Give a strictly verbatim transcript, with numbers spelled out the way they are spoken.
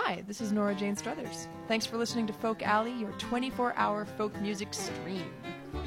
Hi, this is Nora Jane Struthers. Thanks for listening to Folk Alley, your twenty-four hour folk music stream.